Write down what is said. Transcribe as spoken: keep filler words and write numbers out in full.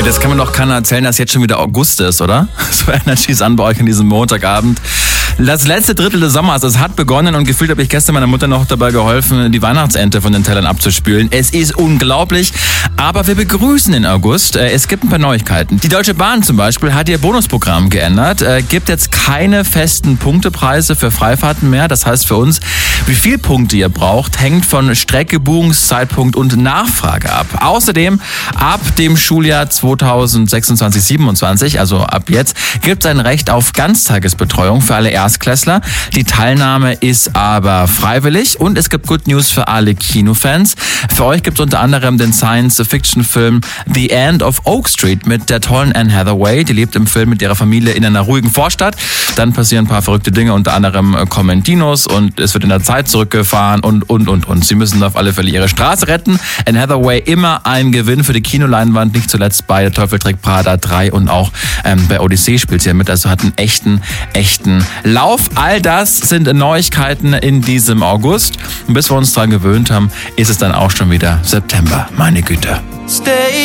Das kann man doch keiner erzählen, dass jetzt schon wieder August ist, oder? So Energy ist an bei euch an diesem Montagabend. Das letzte Drittel des Sommers, es hat begonnen und gefühlt habe ich gestern meiner Mutter noch dabei geholfen, die Weihnachtsente von den Tellern abzuspülen. Es ist unglaublich, aber wir begrüßen den August. Es gibt ein paar Neuigkeiten. Die Deutsche Bahn zum Beispiel hat ihr Bonusprogramm geändert, gibt jetzt keine festen Punktepreise für Freifahrten mehr. Das heißt für uns, wie viel Punkte ihr braucht, hängt von Strecke, Buchungszeitpunkt und Nachfrage ab. Außerdem, ab dem Schuljahr zweitausendsechsundzwanzig siebenundzwanzig, also ab jetzt, gibt es ein Recht auf Ganztagesbetreuung für alle Erstklässler. Die Teilnahme ist aber freiwillig und es gibt Good News für alle Kinofans. Für euch gibt es unter anderem den Science-Fiction-Film The End of Oak Street mit der tollen Anne Hathaway. Die lebt im Film mit ihrer Familie in einer ruhigen Vorstadt. Dann passieren ein paar verrückte Dinge, unter anderem kommen Dinos und es wird in der Zeit zurückgefahren und, und, und, und. Sie müssen auf alle Fälle ihre Straße retten. Anne Hathaway immer ein Gewinn für die Kinoleinwand, nicht zuletzt bei Der Teufel trägt Prada drei und auch ähm, bei Odyssee spielt sie ja mit, also hat einen echten, echten Lauf. All das sind Neuigkeiten in diesem August. Und bis wir uns daran gewöhnt haben, ist es dann auch schon wieder September. Meine Güte. Stay